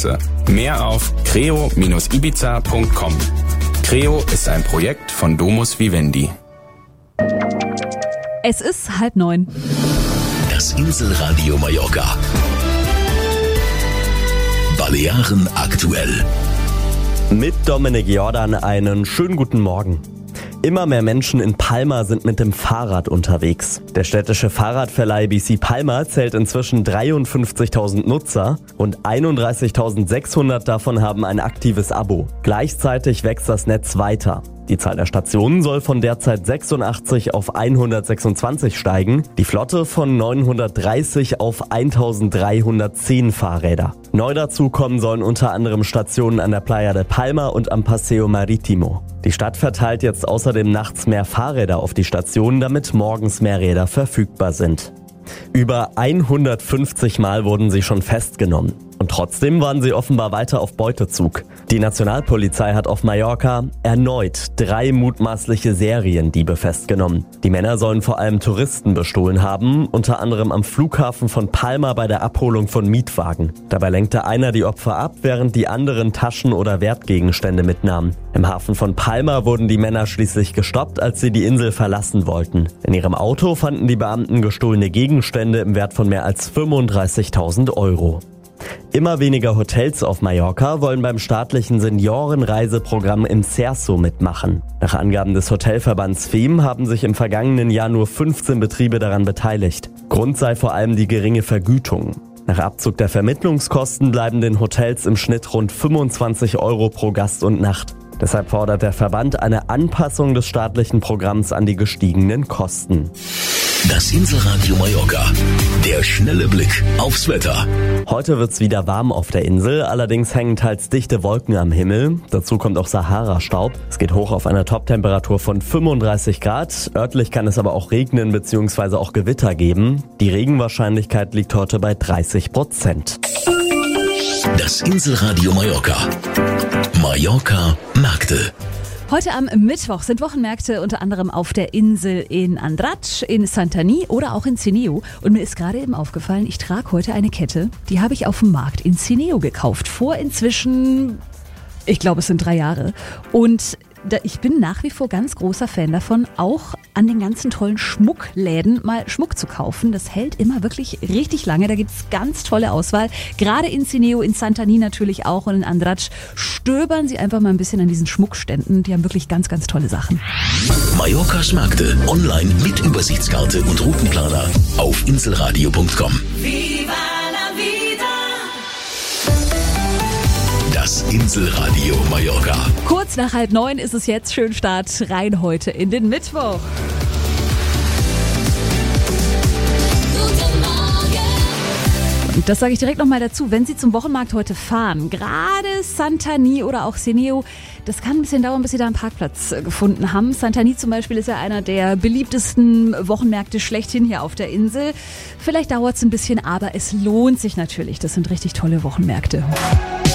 Erlebnisse. Mehr auf creo-ibiza.com. Creo ist ein Projekt von Domus Vivendi. Es ist 8:30. Das Inselradio Mallorca. Balearen aktuell. Mit Dominik Jordan einen schönen guten Morgen. Immer mehr Menschen in Palma sind mit dem Fahrrad unterwegs. Der städtische Fahrradverleih BC Palma zählt inzwischen 53.000 Nutzer und 31.600 davon haben ein aktives Abo. Gleichzeitig wächst das Netz weiter. Die Zahl der Stationen soll von derzeit 86 auf 126 steigen, die Flotte von 930 auf 1310 Fahrräder. Neu dazu kommen sollen unter anderem Stationen an der Playa de Palma und am Paseo Marítimo. Die Stadt verteilt jetzt außerdem nachts mehr Fahrräder auf die Stationen, damit morgens mehr Räder verfügbar sind. Über 150 Mal wurden sie schon festgenommen. Und trotzdem waren sie offenbar weiter auf Beutezug. Die Nationalpolizei hat auf Mallorca erneut 3 mutmaßliche Seriendiebe festgenommen. Die Männer sollen vor allem Touristen bestohlen haben, unter anderem am Flughafen von Palma bei der Abholung von Mietwagen. Dabei lenkte einer die Opfer ab, während die anderen Taschen oder Wertgegenstände mitnahmen. Im Hafen von Palma wurden die Männer schließlich gestoppt, als sie die Insel verlassen wollten. In ihrem Auto fanden die Beamten gestohlene Gegenstände im Wert von mehr als 35.000 Euro. Immer weniger Hotels auf Mallorca wollen beim staatlichen Seniorenreiseprogramm im Cerso mitmachen. Nach Angaben des Hotelverbands FEM haben sich im vergangenen Jahr nur 15 Betriebe daran beteiligt. Grund sei vor allem die geringe Vergütung. Nach Abzug der Vermittlungskosten bleiben den Hotels im Schnitt rund 25 Euro pro Gast und Nacht. Deshalb fordert der Verband eine Anpassung des staatlichen Programms an die gestiegenen Kosten. Das Inselradio Mallorca. Der schnelle Blick aufs Wetter. Heute wird's wieder warm auf der Insel, allerdings hängen teils dichte Wolken am Himmel. Dazu kommt auch Sahara-Staub. Es geht hoch auf eine Toptemperatur von 35 Grad. Örtlich kann es aber auch regnen bzw. auch Gewitter geben. Die Regenwahrscheinlichkeit liegt heute bei 30%. Das Inselradio Mallorca. Mallorca Märkte. Heute am Mittwoch sind Wochenmärkte unter anderem auf der Insel in Andratx, in Santany oder auch in Cineo. Und mir ist gerade eben aufgefallen, ich trage heute eine Kette, die habe ich auf dem Markt in Cineo gekauft. Vor inzwischen, ich glaube es sind 3 Jahre. Und ich bin nach wie vor ganz großer Fan davon, auch an den ganzen tollen Schmuckläden mal Schmuck zu kaufen. Das hält immer wirklich richtig lange. Da gibt's ganz tolle Auswahl. Gerade in Cineo, in Santany natürlich auch und in Andratx. Stöbern Sie einfach mal ein bisschen an diesen Schmuckständen. Die haben wirklich ganz, ganz tolle Sachen. Mallorcas Märkte online mit Übersichtskarte und Routenplaner auf inselradio.com. Das Inselradio Mallorca. Kurz nach 8:30 ist es jetzt. Schön Start rein heute in den Mittwoch. Und das sage ich direkt nochmal dazu, wenn Sie zum Wochenmarkt heute fahren, gerade Santany oder auch Cineo, das kann ein bisschen dauern, bis Sie da einen Parkplatz gefunden haben. Santany zum Beispiel ist ja einer der beliebtesten Wochenmärkte schlechthin hier auf der Insel. Vielleicht dauert es ein bisschen, aber es lohnt sich natürlich. Das sind richtig tolle Wochenmärkte.